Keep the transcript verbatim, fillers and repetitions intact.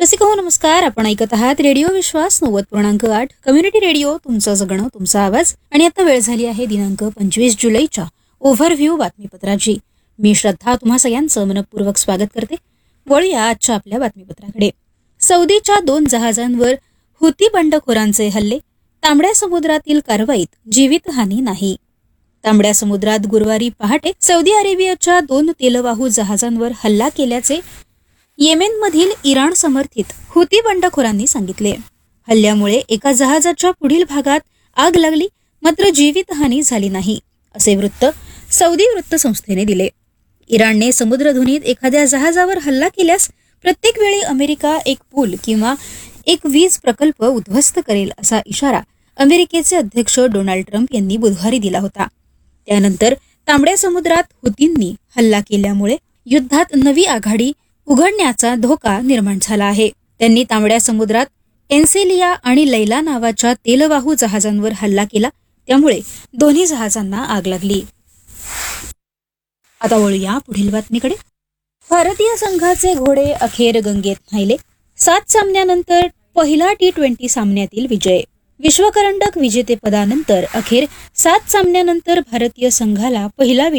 रसिक हो नमस्कार. आपण ऐकत आहात रेडिओ विश्वास नव्वद पूर्णांक आठ कम्युनिटी रेडिओ. तुमचं जगणं तुमचा आवाज. आणि आता वेळ झाली आहे दिनांक पंचवीस जुलैच्या ओव्हरव्ह्यू बातमीपत्राची. मी श्रद्धा तुम्हा सगळ्यांचं मनपूर्वक स्वागत करते. वळूया आजच्या आपल्या बातमीपत्राकडे. सौदीच्या दोन जहाजांवर हुती बंडखोरांचे हल्ले. तांबड्या समुद्रातील कारवाईत जीवितहानी नाही. तांबड्या समुद्रात गुरुवारी पहाटे सौदी अरेबियाच्या दोन तेलवाहू जहाजांवर हल्ला केल्याचे येमेनमधील इराण समर्थित हुती बंडखोरांनी सांगितले. हल्ल्यामुळे एका जहाजाच्या पुढील भागात आग लागली, मात्र जीवितहानी झाली नाही, असे वृत्त सौदी वृत्तसंस्थेने दिले. इराणने समुद्रधुनीत एखाद्या जहाजावर हल्ला केल्यास प्रत्येक वेळी अमेरिका एक पूल किंवा एक वीज प्रकल्प उद्ध्वस्त करेल, असा इशारा अमेरिकेचे अध्यक्ष डोनाल्ड ट्रम्प यांनी बुधवारी दिला होता. त्यानंतर तांबड्या समुद्रात हुतींनी हल्ला केल्यामुळे युद्धात नवी आघाडी उघडण्याचा धोका निर्माण झाला आहे. त्यांनी तांबड्या समुद्रात एन्सेलिया आणि लैला नावाच्या तेलवाहू जहाजांवर हल्ला केला, त्यामुळे दोन्ही जहाजांना आग लागली. आता वळूया पुढील बातमीकडे. भारतीय संघाचे घोडे अखेर गंगेत न्हायले. सात सामन्यानंतर पहिला टी ट्वेंटी सामन्यातील विजय. विश्वकरंडक विजेतेपदानंतर अखेर सात सामन्यानंतर भारतीय संघाला पहिला